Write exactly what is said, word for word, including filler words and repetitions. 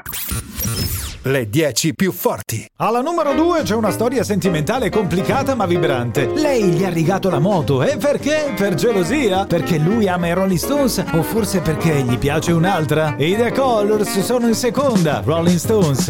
Le dieci più forti. Alla numero due c'è una storia sentimentale complicata ma vibrante. Lei gli ha rigato la moto. E perché? Per gelosia? Perché lui ama i Rolling Stones? O forse perché gli piace un'altra? I The Colors sono in seconda. Rolling Stones.